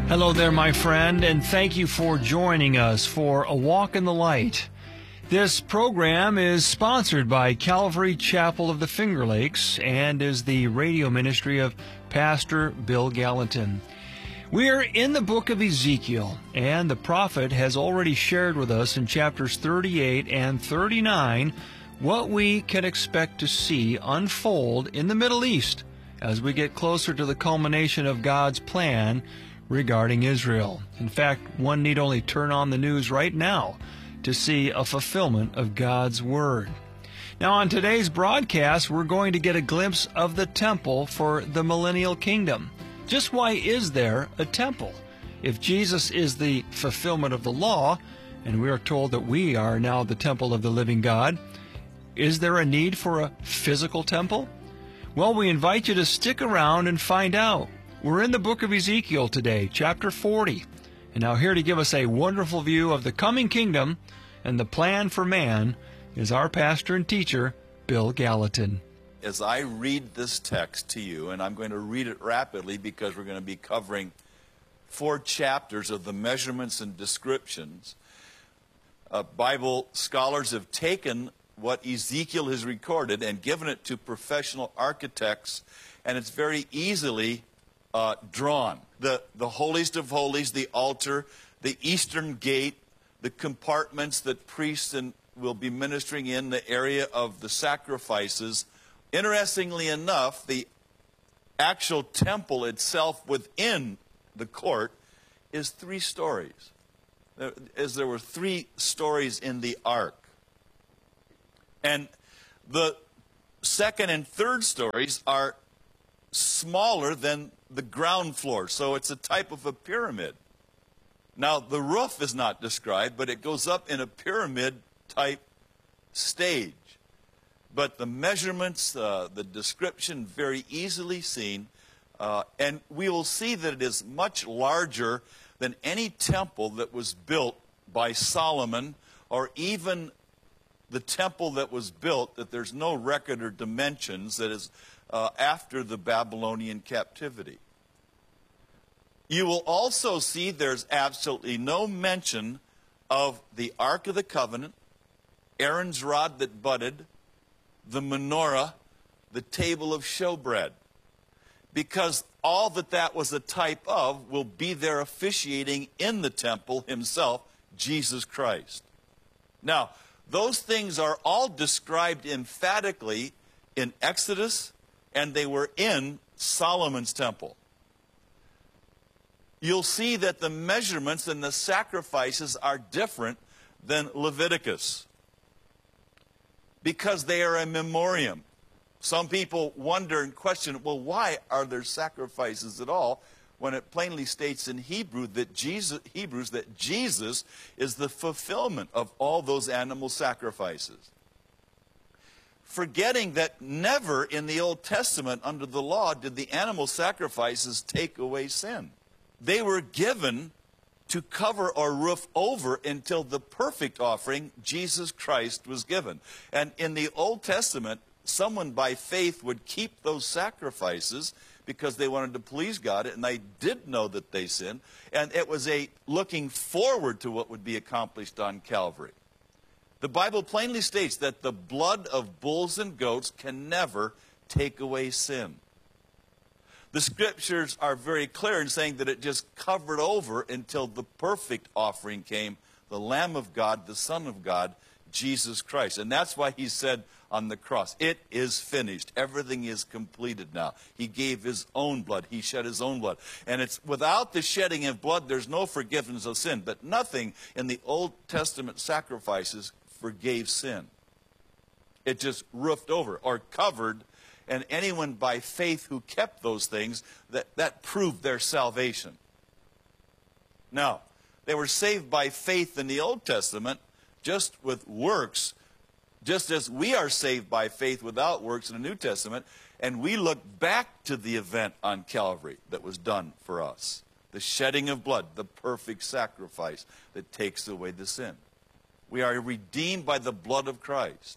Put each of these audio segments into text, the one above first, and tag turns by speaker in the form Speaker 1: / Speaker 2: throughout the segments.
Speaker 1: Hello there, my friend, and thank you for joining us for A Walk in the Light. This program is sponsored by Calvary Chapel of the Finger Lakes and is the radio ministry of Pastor Bill Gallatin. We're in the book of Ezekiel, and the prophet has already shared with us in chapters 38 and 39 what we can expect to see unfold in the Middle East as we get closer to the culmination of God's plan regarding Israel. In fact, one need only turn on the news right now to see a fulfillment of God's Word. Now, on today's broadcast, we're going to get a glimpse of the temple for the millennial kingdom. Just why is there a temple? If Jesus is the fulfillment of the law, and we are told that we are now the temple of the living God, is there a need for a physical temple? Well, we invite you to stick around and find out. We're in the book of Ezekiel today, chapter 40. And now here to give us a wonderful view of the coming kingdom and the plan for man is our pastor and teacher, Bill Gallatin.
Speaker 2: As I read this text to you, and I'm going to read it rapidly because we're going to be covering 4 chapters of the measurements and descriptions, Bible scholars have taken what Ezekiel has recorded and given it to professional architects, and it's very easily drawn. The holiest of holies, the altar, the eastern gate, the compartments that priests will be ministering in, the area of the sacrifices. Interestingly enough, the actual temple itself within the court is 3 stories. There were 3 stories in the ark. And the second and third stories are smaller than the ground floor, so it's a type of a pyramid. Now, the roof is not described, but it goes up in a pyramid-type stage. But the measurements, the description, very easily seen, and we will see that it is much larger than any temple that was built by Solomon, or even the temple that was built, that there's no record or dimensions, that is after the Babylonian captivity. You will also see there's absolutely no mention of the Ark of the Covenant, Aaron's rod that budded, the menorah, the table of showbread, because all that was a type of will be there officiating in the temple himself, Jesus Christ. Now, those things are all described emphatically in Exodus, and they were in Solomon's temple. You'll see that the measurements and the sacrifices are different than Leviticus because they are a memoriam. Some people wonder and question, well, why are there sacrifices at all, when it plainly states in Hebrews that Jesus is the fulfillment of all those animal sacrifices. Forgetting that never in the Old Testament under the law did the animal sacrifices take away sin. They were given to cover or roof over until the perfect offering, Jesus Christ, was given. And in the Old Testament, someone by faith would keep those sacrifices because they wanted to please God, and they did know that they sinned. And it was a looking forward to what would be accomplished on Calvary. The Bible plainly states that the blood of bulls and goats can never take away sin. The Scriptures are very clear in saying that it just covered over until the perfect offering came, the Lamb of God, the Son of God, Jesus Christ. And that's why he said on the cross, it is finished. Everything is completed now. He gave his own blood. He shed his own blood. And it's without the shedding of blood, there's no forgiveness of sin. But nothing in the Old Testament sacrifices forgave sin. It just roofed over or covered, and anyone by faith who kept those things, that proved their salvation. Now, they were saved by faith in the Old Testament, just with works, just as we are saved by faith without works in the New Testament, and we look back to the event on Calvary that was done for us. The shedding of blood, the perfect sacrifice that takes away the sin. We are redeemed by the blood of Christ.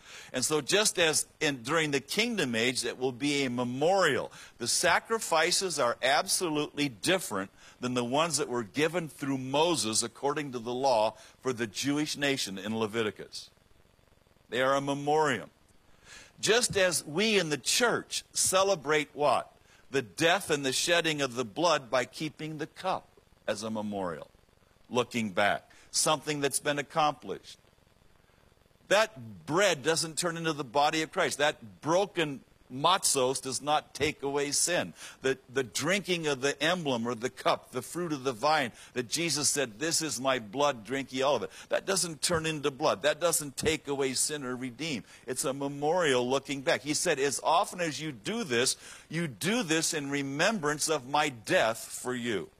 Speaker 2: And so just as during the kingdom age, it will be a memorial. The sacrifices are absolutely different than the ones that were given through Moses according to the law for the Jewish nation in Leviticus. They are a memoriam. Just as we in the church celebrate what? The death and the shedding of the blood by keeping the cup as a memorial, looking back, something that's been accomplished. That bread doesn't turn into the body of Christ. That broken matzos does not take away sin. The drinking of the emblem or the cup, the fruit of the vine, that Jesus said, "This is my blood, drink ye all of it." That doesn't turn into blood. That doesn't take away sin or redeem. It's a memorial looking back. He said, as often as you do this in remembrance of my death for you.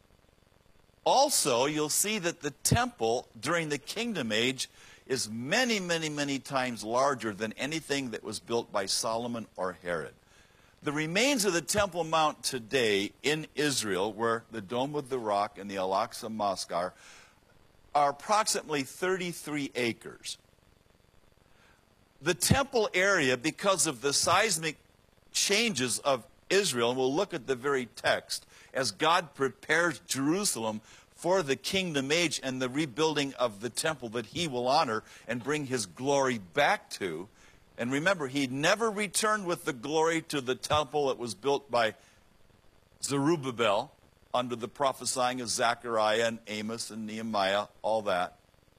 Speaker 2: Also, you'll see that the temple during the kingdom age is many, many, many times larger than anything that was built by Solomon or Herod. The remains of the Temple Mount today in Israel, where the Dome of the Rock and the Al-Aqsa Mosque are approximately 33 acres. The temple area, because of the seismic changes of Israel, and we'll look at the very text, as God prepares Jerusalem for the kingdom age and the rebuilding of the temple that he will honor and bring his glory back to. And remember, he never returned with the glory to the temple that was built by Zerubbabel under the prophesying of Zechariah and Amos and Nehemiah, all that.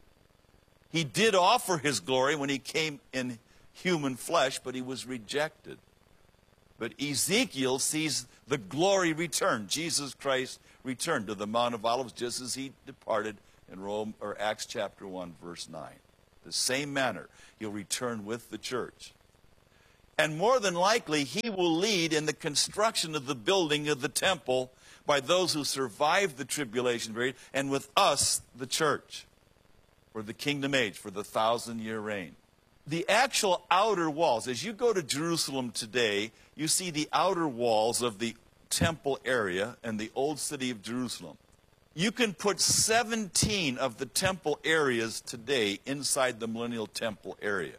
Speaker 2: He did offer his glory when he came in human flesh, but he was rejected. But Ezekiel sees the glory return. Jesus Christ returned to the Mount of Olives just as he departed in Acts chapter 1, verse 9. The same manner, he'll return with the church. And more than likely, he will lead in the construction of the building of the temple by those who survived the tribulation period, and with us, the church, for the kingdom age, for the 1,000-year reign. The actual outer walls, as you go to Jerusalem today, you see the outer walls of the temple area and the old city of Jerusalem. You can put 17 of the temple areas today inside the millennial temple area.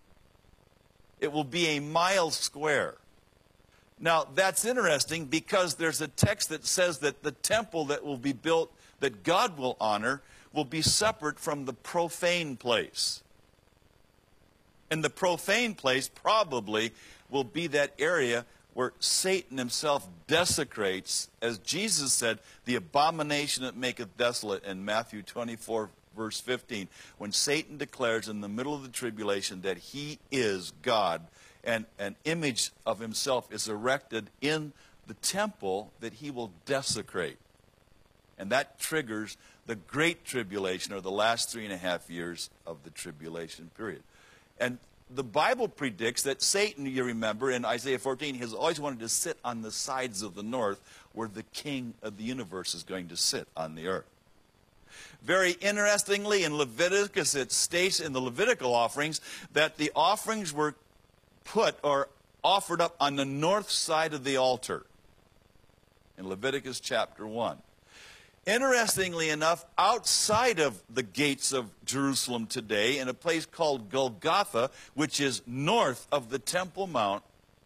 Speaker 2: It will be a mile square. Now, that's interesting because there's a text that says that the temple that will be built, that God will honor, will be separate from the profane place. And the profane place probably will be that area where Satan himself desecrates, as Jesus said, the abomination that maketh desolate in Matthew 24, verse 15, when Satan declares in the middle of the tribulation that he is God, and an image of himself is erected in the temple that he will desecrate. And that triggers the great tribulation, or the last 3.5 years of the tribulation period. And the Bible predicts that Satan, you remember, in Isaiah 14, has always wanted to sit on the sides of the north where the king of the universe is going to sit on the earth. Very interestingly, in Leviticus, it states in the Levitical offerings that the offerings were put or offered up on the north side of the altar in Leviticus chapter 1. Interestingly enough, outside of the gates of Jerusalem today, in a place called Golgotha, which is north of the Temple Mount,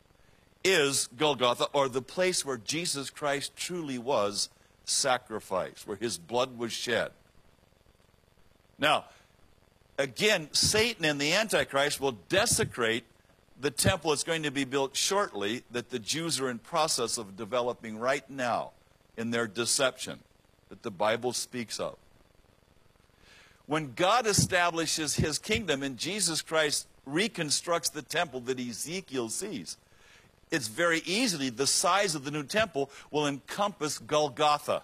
Speaker 2: is Golgotha, or the place where Jesus Christ truly was sacrificed, where his blood was shed. Now, again, Satan and the Antichrist will desecrate the temple that's going to be built shortly, that the Jews are in process of developing right now in their deception that the Bible speaks of. When God establishes his kingdom and Jesus Christ reconstructs the temple that Ezekiel sees, it's very easily the size of the new temple will encompass Golgotha.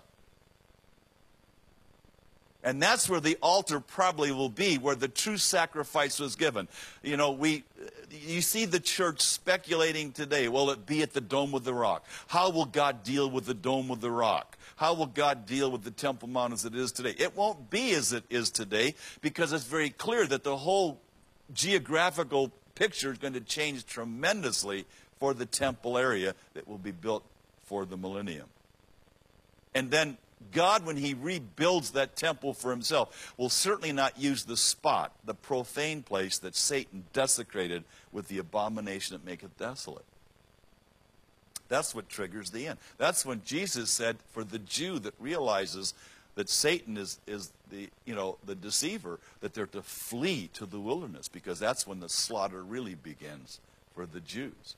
Speaker 2: And that's where the altar probably will be, where the true sacrifice was given. You know, you see the church speculating today, will it be at the Dome of the Rock? How will God deal with the Dome of the Rock? How will God deal with the Temple Mount as it is today? It won't be as it is today, because it's very clear that the whole geographical picture is going to change tremendously for the temple area that will be built for the millennium. And then God, when he rebuilds that temple for himself, will certainly not use the spot, the profane place that Satan desecrated with the abomination that maketh desolate. That's what triggers the end. That's when Jesus said, for the Jew that realizes that Satan is the deceiver, that they're to flee to the wilderness, because that's when the slaughter really begins for the Jews.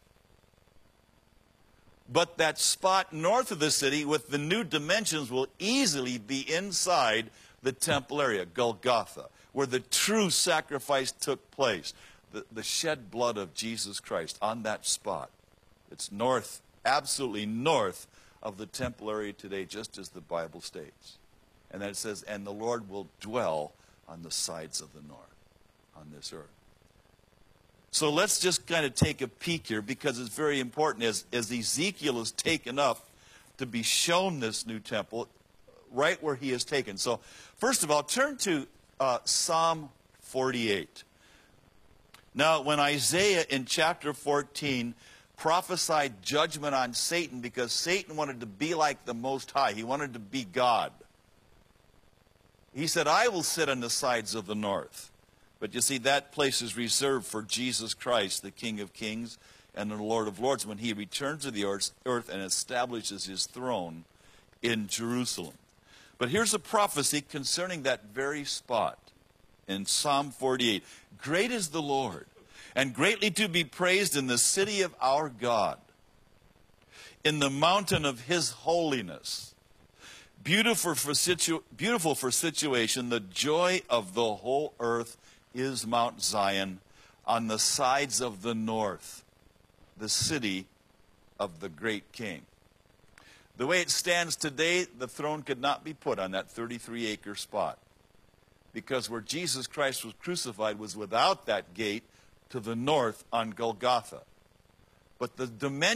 Speaker 2: But that spot north of the city with the new dimensions will easily be inside the temple area, Golgotha, where the true sacrifice took place, the shed blood of Jesus Christ on that spot. It's north, absolutely north of the temple area today, just as the Bible states. And then it says, and the Lord will dwell on the sides of the north, on this earth. So let's just kind of take a peek here, because it's very important as Ezekiel is taken up to be shown this new temple, right where he is taken. So first of all, turn to Psalm 48. Now, when Isaiah in chapter 14 prophesied judgment on Satan because Satan wanted to be like the Most High, he wanted to be God. He said, I will sit on the sides of the north. But you see, that place is reserved for Jesus Christ, the King of Kings and the Lord of Lords, when he returns to the earth and establishes his throne in Jerusalem. But here's a prophecy concerning that very spot in Psalm 48. Great is the Lord, and greatly to be praised in the city of our God, in the mountain of his holiness. Beautiful for situation, the joy of the whole earth is Mount Zion on the sides of the north, the city of the great king. The way it stands today, the throne could not be put on that 33-acre spot, because where Jesus Christ was crucified was without that gate to the north on Golgotha. But the dimension